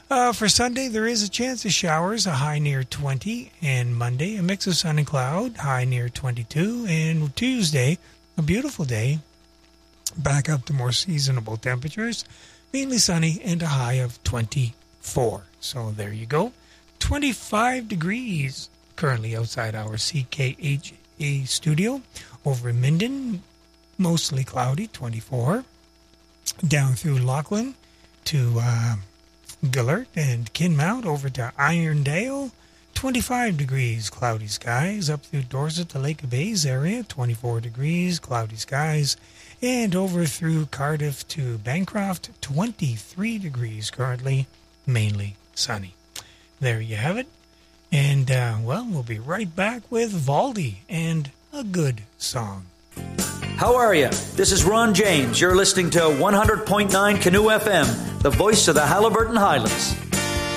For Sunday, there is a chance of showers, a high near 20. And Monday, a mix of sun and cloud, high near 22. And Tuesday, a beautiful day, back up to more seasonable temperatures, mainly sunny and a high of 24. So there you go. 25 degrees currently outside our CKHA studio. Over in Minden, mostly cloudy, 24. Down through Lachlan to Gillard and Kinmount over to Irondale, 25 degrees, cloudy skies. Up through Dorset to Lake of Bays area, 24 degrees, cloudy skies. And over through Cardiff to Bancroft, 23 degrees currently, mainly sunny. There you have it. And, we'll be right back with Valdi and a good song. How are you? This is Ron James. You're listening to 100.9 Canoe FM, the voice of the Haliburton Highlands.